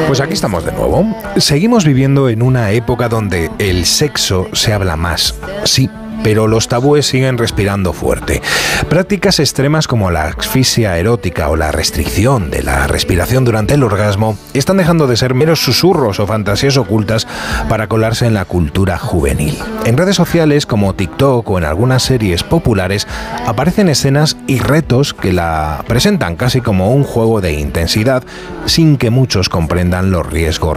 Pues aquí estamos de nuevo. Seguimos viviendo en una época donde el sexo se habla más. Sí, pero los tabúes siguen respirando fuerte. Prácticas extremas como la asfixia erótica o la restricción de la respiración durante el orgasmo están dejando de ser meros susurros o fantasías ocultas para colarse en la cultura juvenil. En redes sociales como TikTok o en algunas series populares aparecen escenas y retos que la presentan casi como un juego de intensidad sin que muchos comprendan los riesgos